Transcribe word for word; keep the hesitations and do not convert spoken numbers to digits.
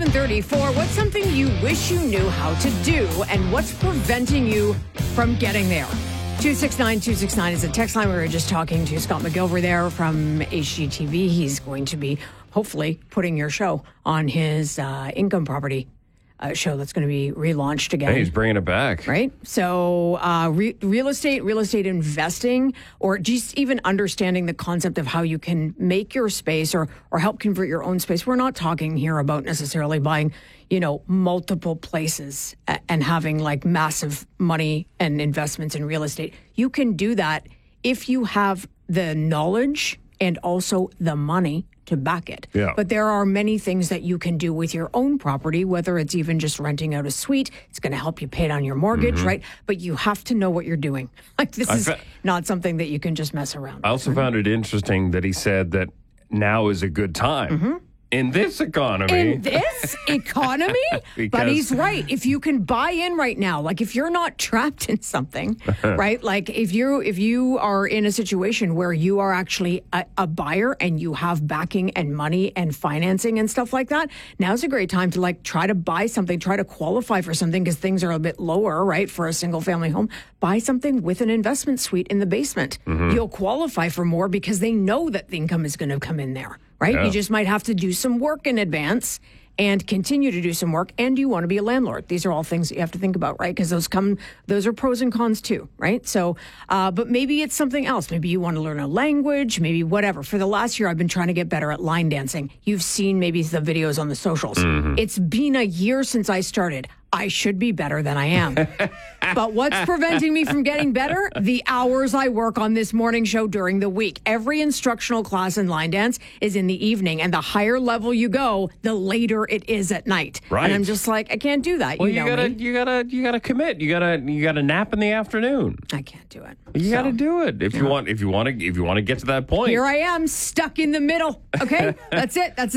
seven thirty-four. What's something you wish you knew how to do, and what's preventing you from getting there? two six nine two six nine is a text line. We were just talking to Scott McGilver there from H G T V. He's going to be hopefully putting your show on his uh, income property uh, show that's going to be relaunched again. Hey, he's bringing it back. Right? So uh, re- real estate, real estate investing, or just even understanding the concept of how you can make your space or, or help convert your own space. We're not talking here about necessarily buying, you know, multiple places and having like massive money and investments in real estate. You can do that if you have the knowledge and also the money to back it. Yeah. But there are many things that you can do with your own property, whether it's even just renting out a suite. It's going to help you pay down your mortgage, mm-hmm. right? But you have to know what you're doing. Like this I is fa- not something that you can just mess around I also with. found it interesting that he said that now is a good time. Mm-hmm. In this economy. In this economy? But he's right. If you can buy in right now, like if you're not trapped in something, right? Like if you if you are in a situation where you are actually a, a buyer and you have backing and money and financing and stuff like that, now's a great time to like try to buy something, try to qualify for something because things are a bit lower, right? For a single family home. Buy something with an investment suite in the basement. Mm-hmm. You'll qualify for more because they know that the income is going to come in there. Right? Yeah. You just might have to do some work in advance and continue to do some work. And you want to be a landlord. These are all things that you have to think about, right? Because those come, those are pros and cons too, right? So, uh, but maybe it's something else. Maybe you want to learn a language, maybe whatever. For the last year, I've been trying to get better at line dancing. You've seen maybe the videos on the socials. Mm-hmm. It's been a year since I started. I should be better than I am. But what's preventing me from getting better? The hours I work on this morning show during the week. Every instructional class in line dance is in the evening, and the higher level you go, the later it is at night. Right. And I'm just like, I can't do that. Well, you, you know gotta, me. you gotta, you gotta commit. You gotta, you gotta nap in the afternoon. I can't do it. You so, gotta do it if you yeah. want. If you want to, if you want to get to that point. Here I am, stuck in the middle. Okay, that's it. That's